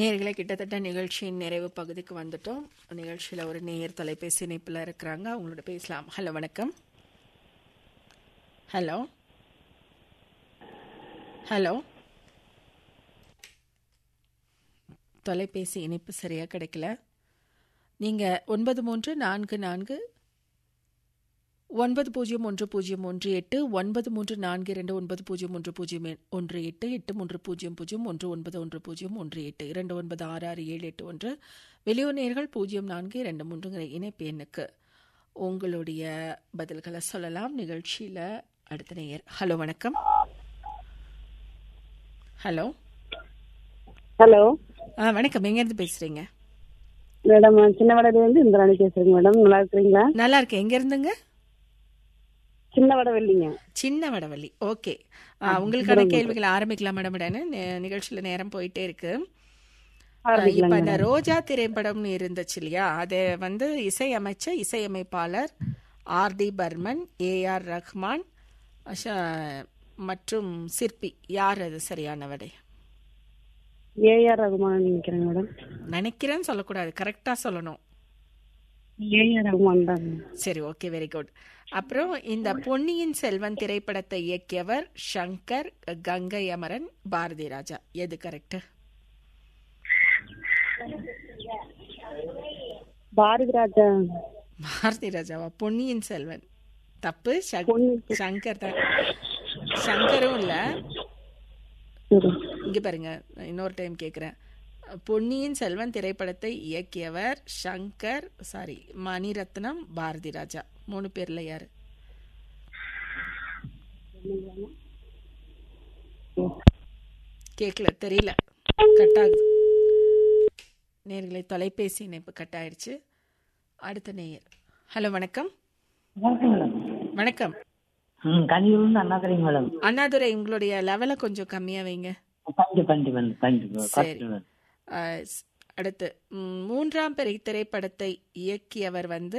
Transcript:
நேயர்களே, கிட்டத்தட்ட நிகழ்ச்சியின் நிறைவு பகுதிக்கு வந்துட்டோம். நிகழ்ச்சியில் ஒரு நேயர் தொலைபேசி இணைப்பில் இருக்கிறாங்க, அவங்களோட பேசலாம். ஹலோ, வணக்கம். ஹலோ ஹலோ தொலைபேசி இணைப்பு சரியாக கிடைக்கல. நீங்கள் 9344 901018 9342901018 8300118 29667881 வெளியூர் நேயர்கள் 0423 இணைப்பு எண்ணுக்கு உங்களுடைய பதில்களை சொல்லலாம். நிகழ்ச்சியில் அடுத்த நேயர். ஹலோ, வணக்கம். ஹலோ ஹலோ வணக்கம். எங்கேருந்து பேசுறீங்க மேடம்? சின்ன வடவேலிருந்து இந்திராணி பேசுறேங்க மேடம். நல்லா இருக்கிறீங்களா? நல்லா இருக்கேன். எங்க இருந்துங்க? சின்ன வடவெல்லிங்க. சின்ன வடவள்ளி. ஓகே, உங்களுக்கான கேள்விகளை ஆரம்பிக்கலாம் மேடம். நிகழ்ச்சியில நேரம் போயிட்டே இருக்கு. இப்ப இந்த ரோஜா திரைப்படம்னு இருந்துச்சு இல்லையா, அதை வந்து இசையமைச்ச இசையமைப்பாளர் ஆர்.டி. Burman, A.R.. ரஹ்மான் மற்றும் சிற்பி யார்? அது சரியான விடை. ஏ.ஆர். ரஹ்மான் நினைக்கிறேன் மேடம். நினைக்கிறேன்னு சொல்லக்கூடாது, கரெக்டா சொல்லணும். ஏ.ஆர். ரஹ்மான் தான். சரி, ஓகே, வெரி குட். அப்புறம் இந்த பொன்னியின் செல்வன் திரைப்படத்தை இயக்கியவர் சங்கர், கங்கை அமரன், பாரதி ராஜா. எது கரெக்ட்? பாரதி ராஜா. பாரதி ராஜாவா? பொன்னியின் செல்வன் தப்பு. சங்கர் தான். சங்கரும் இல்ல. இங்க பாருங்க, இன்னொரு டைம் கேக்குறேன். பொன்னியின் செல்வன் திரைப்படத்தை இயக்கியவர் சங்கர், சாரி மணிரத்னம், பாரதி ராஜா. 3 பேர்ல யாரு? கேக்கல, தெரியல, கட் ஆகுது. நேர்களை தொலைபேசி இணைப்பு கட் ஆயிடுச்சு. அடுத்த நேயர். ஹலோ, வணக்கம். வணக்கம். அண்ணாதுரை, உங்களுடைய லெவலை கொஞ்சம் கம்மியா வைங்க. சரி. அடுத்து 3ஆம் பிறை திரைப்படத்தை இயக்கியவர் வந்து